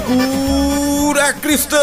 Segura Cristão!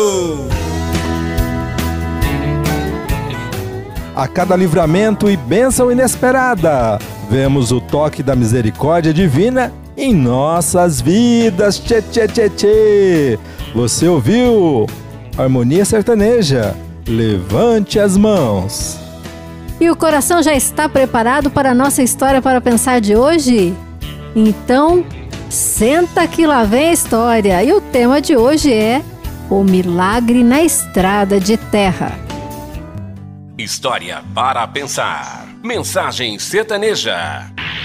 A cada livramento e bênção inesperada, vemos o toque da misericórdia divina em nossas vidas. Tchê, tchê, tchê, tchê. Você ouviu? Harmonia Sertaneja. Levante as mãos. E o coração já está preparado para a nossa história para pensar de hoje? Então, senta que lá vem a história. E o tema de hoje é o milagre na estrada de terra. História para pensar. Mensagem sertaneja.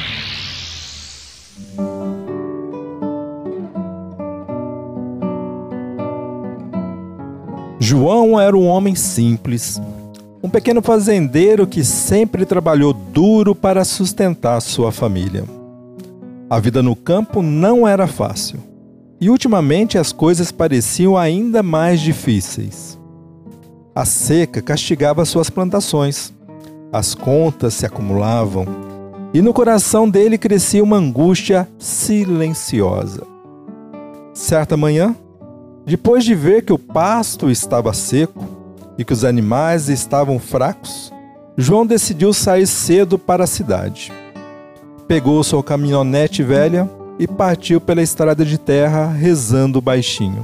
João era um homem simples, um pequeno fazendeiro que sempre trabalhou duro para sustentar sua família. A vida no campo não era fácil, e ultimamente as coisas pareciam ainda mais difíceis. A seca castigava suas plantações, as contas se acumulavam, e no coração dele crescia uma angústia silenciosa. Certa manhã, depois de ver que o pasto estava seco e que os animais estavam fracos, João decidiu sair cedo para a cidade. Pegou sua caminhonete velha e partiu pela estrada de terra, rezando baixinho.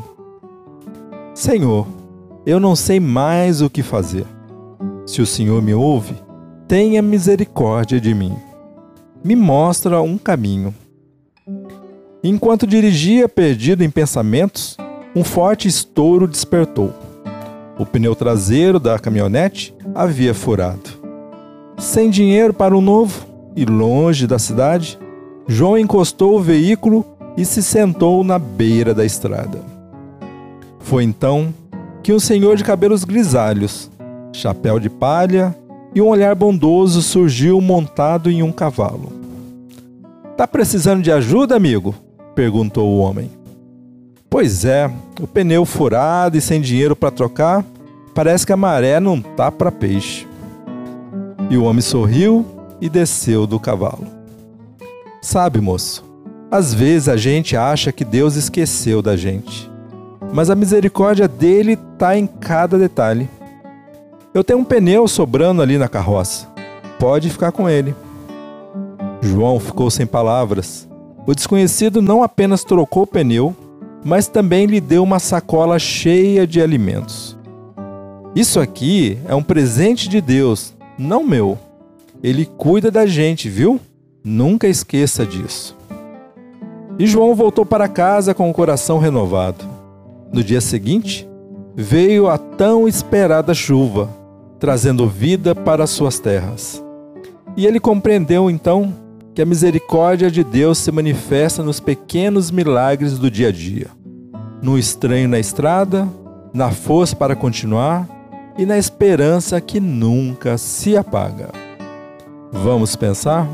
Senhor, eu não sei mais o que fazer. Se o Senhor me ouve, tenha misericórdia de mim. Me mostra um caminho. Enquanto dirigia perdido em pensamentos, um forte estouro despertou. O pneu traseiro da caminhonete havia furado. Sem dinheiro para um novo e longe da cidade, João encostou o veículo e se sentou na beira da estrada. Foi então que um senhor de cabelos grisalhos, chapéu de palha e um olhar bondoso surgiu montado em um cavalo. "Tá precisando de ajuda, amigo?" perguntou o homem. "Pois é, o pneu furado e sem dinheiro para trocar, parece que a maré não tá para peixe." E o homem sorriu e desceu do cavalo. "Sabe, moço, às vezes a gente acha que Deus esqueceu da gente, mas a misericórdia dele tá em cada detalhe. Eu tenho um pneu sobrando ali na carroça, pode ficar com ele." João ficou sem palavras. O desconhecido não apenas trocou o pneu, mas também lhe deu uma sacola cheia de alimentos. "Isso aqui é um presente de Deus, não meu. Ele cuida da gente, viu? Nunca esqueça disso." E João voltou para casa com o coração renovado. No dia seguinte, veio a tão esperada chuva, trazendo vida para suas terras. E ele compreendeu então que a misericórdia de Deus se manifesta nos pequenos milagres do dia a dia, no estranho na estrada, na força para continuar e na esperança que nunca se apaga. Vamos pensar?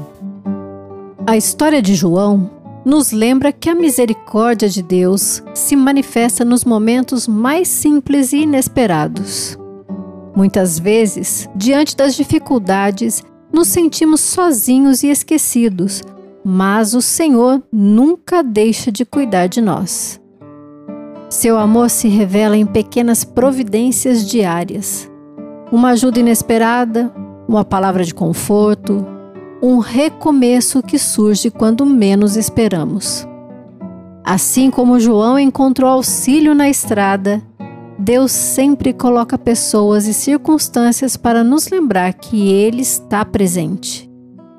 A história de João nos lembra que a misericórdia de Deus se manifesta nos momentos mais simples e inesperados. Muitas vezes, diante das dificuldades, nos sentimos sozinhos e esquecidos, mas o Senhor nunca deixa de cuidar de nós. Seu amor se revela em pequenas providências diárias. Uma ajuda inesperada, uma palavra de conforto, um recomeço que surge quando menos esperamos. Assim como João encontrou auxílio na estrada, Deus sempre coloca pessoas e circunstâncias para nos lembrar que Ele está presente.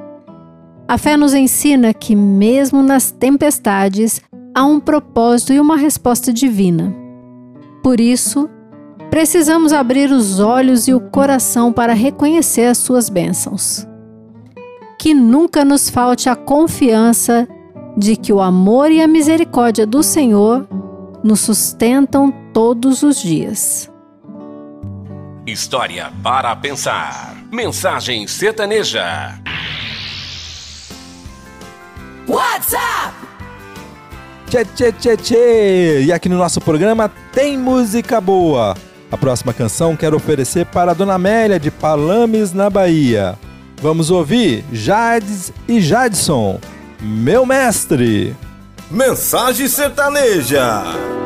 A fé nos ensina que, mesmo nas tempestades, há um propósito e uma resposta divina. Por isso, precisamos abrir os olhos e o coração para reconhecer as suas bênçãos. Que nunca nos falte a confiança de que o amor e a misericórdia do Senhor nos sustentam todos os dias. História para pensar. Mensagem sertaneja. WhatsApp! Tchê, tchê, tchê, tchê! E aqui no nosso programa tem música boa. A próxima canção quero oferecer para a Dona Amélia de Palames, na Bahia. Vamos ouvir Jades e Jadson, Meu Mestre. Mensagem sertaneja.